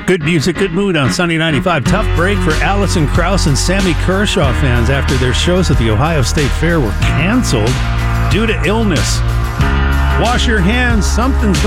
Good music, good mood on Sunny 95. Tough break for Alison Krauss and Sammy Kershaw fans after their shows at the Ohio State Fair were canceled due to illness. Wash your hands. Something's going